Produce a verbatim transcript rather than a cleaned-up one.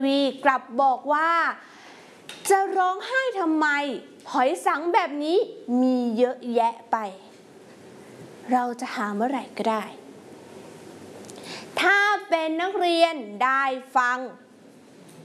วีกลับบอกว่าจะร้องไห้ทำไมหอยสังแบบนี้มีเยอะแยะไปเราจะหาเมื่อไหร่ก็ได้ถ้าเป็นนักเรียนได้ฟัง